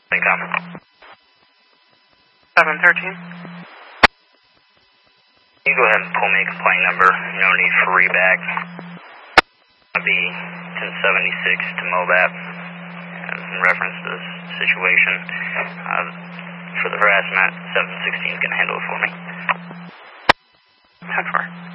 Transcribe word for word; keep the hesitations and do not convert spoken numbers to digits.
Think I'm seven thirteen. You go ahead and pull me a complaint number. No need for reback. I'll be ten seventy-six to MOBAP in reference to this situation. Uh, for the harassment, seven sixteen is going to handle it for me. How far?